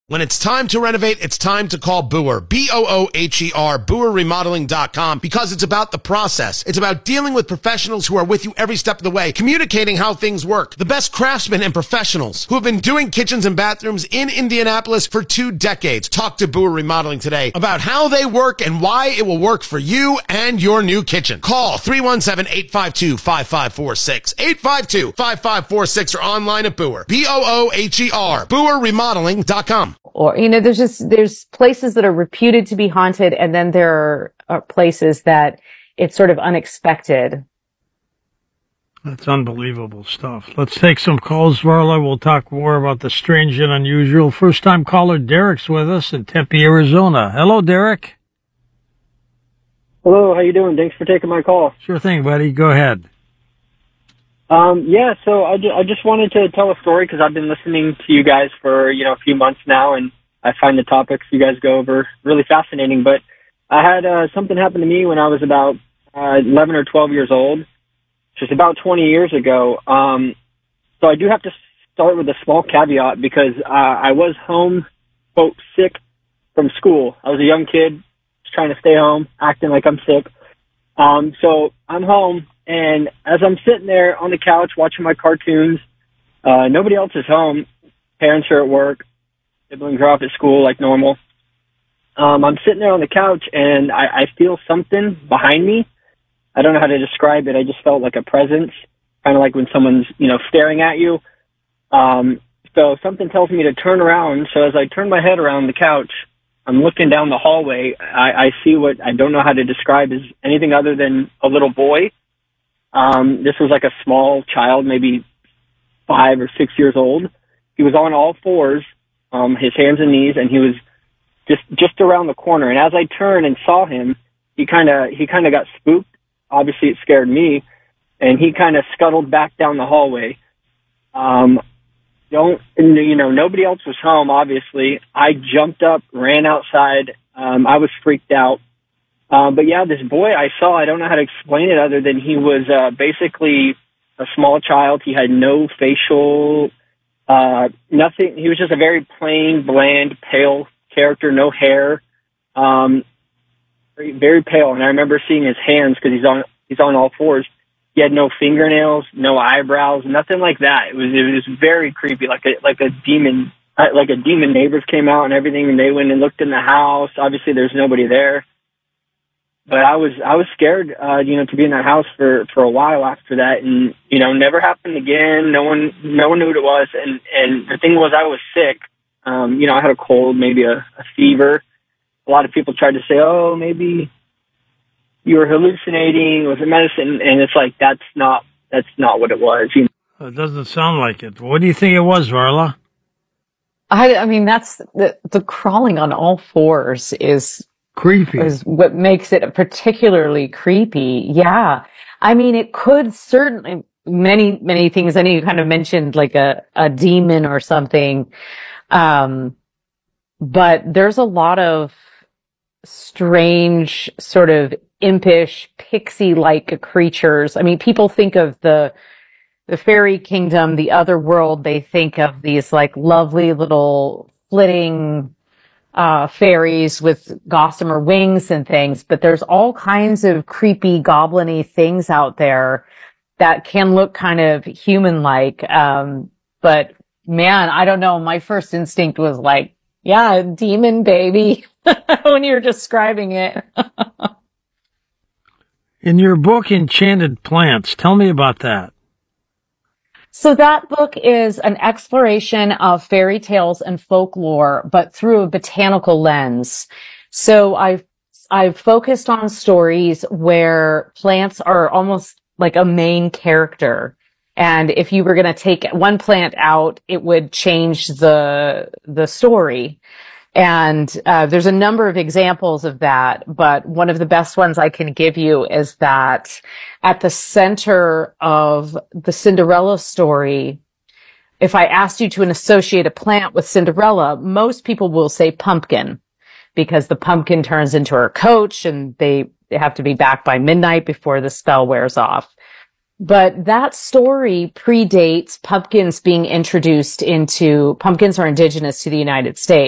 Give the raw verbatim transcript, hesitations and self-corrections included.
When it's time to renovate, it's time to call Boer, B O O H E R, Boer Remodeling dot com, because it's about the process. It's about dealing with professionals who are with you every step of the way, communicating how things work. The best craftsmen and professionals who have been doing kitchens and bathrooms in Indianapolis for two decades. Talk to Boer Remodeling today about how they work and why it will work for you and your new kitchen. Call three one seven, eight five two, five five four six, eight five two, five five four six, or online at Boer, B O O H E R, Boer Remodeling dot com. Or, you know, there's just, there's places that are reputed to be haunted, and then there are, are places that it's sort of unexpected. That's unbelievable stuff. Let's take some calls, Varla. We'll talk more about the strange and unusual. First time caller Derek's with us in Tempe, Arizona. Hello, Derek. Hello, how you doing? Thanks for taking my call. Sure thing, buddy. Go ahead. Um, yeah, so I, ju- I just wanted to tell a story because I've been listening to you guys for, you know, a few months now, and I find the topics you guys go over really fascinating. But I had uh, something happen to me when I was about uh, eleven or twelve years old, which was about twenty years ago. Um, so I do have to start with a small caveat because uh, I was home, quote, sick from school. I was a young kid, just trying to stay home, acting like I'm sick. Um, so I'm home. And as I'm sitting there on the couch watching my cartoons, uh, nobody else is home. Parents are at work. Siblings are off at school like normal. Um, I'm sitting there on the couch, and I, I feel something behind me. I don't know how to describe it. I just felt like a presence, kind of like when someone's, you know, staring at you. Um, so something tells me to turn around. So as I turn my head around the couch, I'm looking down the hallway. I, I see what I don't know how to describe as anything other than a little boy. Um, this was like a small child, maybe five or six years old. He was on all fours, um, his hands and knees, and he was just, just around the corner. And as I turned and saw him, he kind of, he kind of got spooked. Obviously it scared me, and he kind of scuttled back down the hallway. Um, don't, you know, nobody else was home, obviously. I jumped up, ran outside. Um, I was freaked out. Um, but yeah, this boy I saw, I don't know how to explain it other than he was uh, basically a small child. He had no facial, uh, nothing. He was just a very plain, bland, pale character, no hair, um, very, very pale. And I remember seeing his hands because he's on he's on all fours. He had no fingernails, no eyebrows, nothing like that. It was it was very creepy, like a like a demon, like a demon. Neighbors came out and everything, and they went and looked in the house. Obviously, there's nobody there. But I was I was scared, uh, you know, to be in that house for, for a while after that, and you know, never happened again. No one no one knew what it was, and and the thing was, I was sick. Um, you know, I had a cold, maybe a, a fever. A lot of people tried to say, oh, maybe you were hallucinating with the medicine, and it's like that's not that's not what it was. You know? It doesn't sound like it. What do you think it was, Varla? I I mean, that's the the crawling on all fours is. Creepy is what makes it particularly creepy. Yeah. I mean, it could certainly, many, many things. I know you kind of mentioned like a, a demon or something. Um, but there's a lot of strange sort of impish, pixie-like creatures. I mean, people think of the, the fairy kingdom, the other world. They think of these like lovely little flitting uh, fairies with gossamer wings and things, but there's all kinds of creepy goblin-y things out there that can look kind of human-like. Um, but man, I don't know. My first instinct was like, yeah, demon baby, when you're describing it. In your book, Enchanted Plants, tell me about that. So that book is an exploration of fairy tales and folklore, but through a botanical lens. So I've, I've focused on stories where plants are almost like a main character. And if you were going to take one plant out, it would change the, the story. And uh, there's a number of examples of that, but one of the best ones I can give you is that at the center of the Cinderella story, if I asked you to associate a plant with Cinderella, most people will say pumpkin, because the pumpkin turns into her coach and they have to be back by midnight before the spell wears off. But that story predates pumpkins being introduced into, pumpkins are indigenous to the United States.